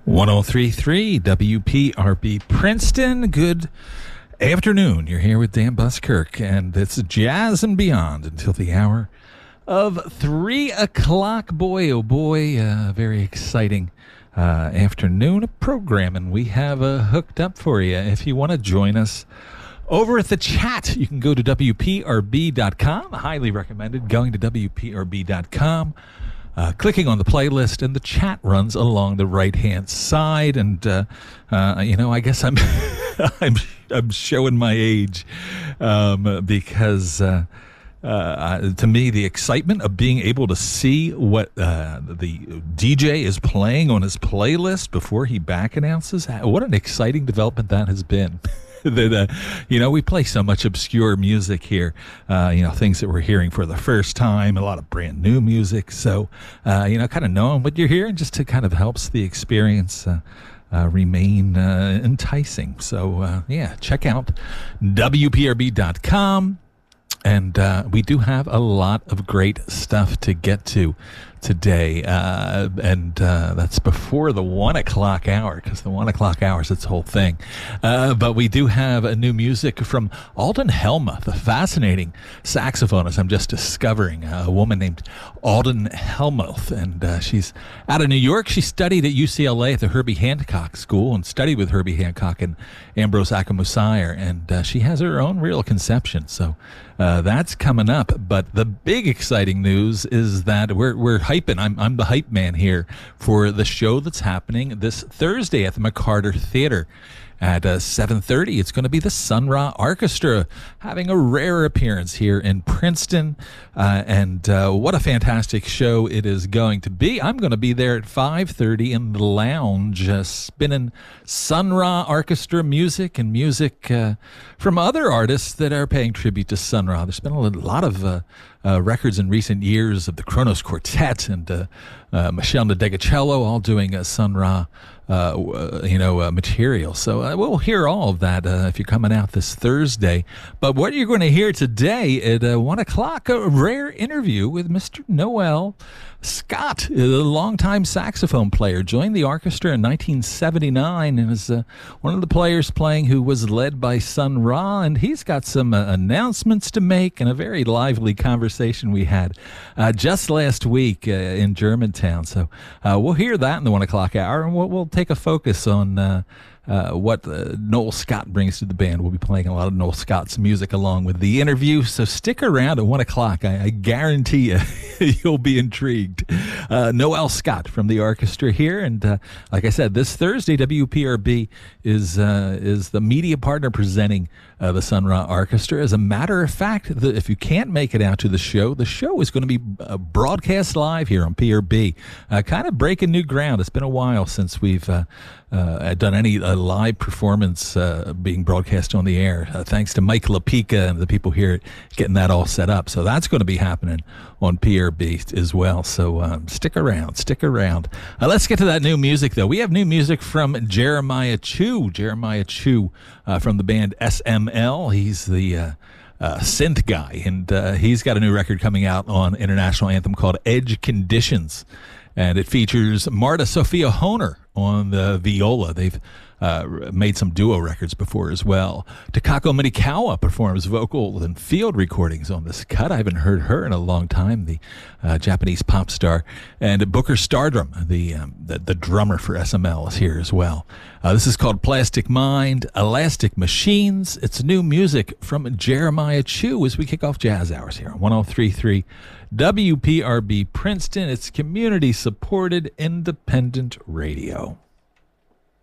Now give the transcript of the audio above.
1033 WPRB Princeton. Good afternoon. You're here with Dan Buskirk, and it's Jazz and Beyond until the hour of 3 o'clock. Boy, oh boy, very exciting afternoon of programming we have hooked up for you. If you want to join us over at the chat, you can go to WPRB.com. Highly recommended going to WPRB.com. Clicking on the playlist, and the chat runs along the right-hand side. And I guess I'm I'm showing my age because to me, the excitement of being able to see what the DJ is playing on his playlist before he back announces, what an exciting development that has been. That we play so much obscure music here, things that we're hearing for the first time, a lot of brand new music. So, kind of knowing what you're hearing just to kind of helps the experience remain enticing. So, check out WPRB.com. And we do have a lot of great stuff to get to today. And that's before the 1 o'clock hour, because the 1 o'clock hour is its whole thing. But we do have a new music from Alden Helmuth, a fascinating saxophonist I'm just discovering, a woman named Alden Helmuth. And she's out of New York. She studied at UCLA at the Herbie Hancock School and studied with Herbie Hancock and Ambrose Akinmusire. And she has her own real conception. So that's coming up. But the big exciting news is that we're hyping. I'm the hype man here for the show that's happening this Thursday at the McCarter Theater at 7:30. It's going to be the Sun Ra Orchestra having a rare appearance here in Princeton. And what a fantastic show it is going to be. I'm going to be there at 5:30 in the lounge spinning Sun Ra Orchestra music and music from other artists that are paying tribute to Sun Ra. There's been a lot of records in recent years of the Kronos Quartet and Michelle Ndegecello all doing Sun Ra material. So we'll hear all of that if you're coming out this Thursday. But what you're going to hear today at 1 o'clock, a rare interview with Mr. Noel Scott, a longtime saxophone player, joined the orchestra in 1979 and is one of the players playing who was led by Sun Ra, and he's got some announcements to make and a very lively conversation we had just last week in Germantown. So we'll hear that in the 1 o'clock hour, and we'll take a focus on what Noel Scott brings to the band. We'll be playing a lot of Noel Scott's music along with the interview, so stick around at 1 o'clock. I guarantee you, you'll be intrigued. Noel Scott from the orchestra here, and like I said, this Thursday, WPRB is the media partner presenting the Sun Ra Orchestra. As a matter of fact, if you can't make it out to the show is going to be broadcast live here on PRB, kind of breaking new ground. It's been a while since we've done any live performance being broadcast on the air, thanks to Mike LaPica and the people here getting that all set up. So that's going to be happening on PRB as well. So stick around. Let's get to that new music, though. We have new music from Jeremiah Chu. Jeremiah Chu from the band SML. He's the synth guy, and he's got a new record coming out on International Anthem called Edge Conditions. And it features Marta Sophia Honer on the viola. They've made some duo records before as well. Takako Minikawa performs vocals and field recordings on this cut. I haven't heard her in a long time, the Japanese pop star. And Booker Stardrum, the drummer for SML, is here as well. This is called Plastic Mind, Elastic Machines. It's new music from Jeremiah Chu as we kick off Jazz Hours here on 1033 WPRB Princeton. It's community-supported independent radio.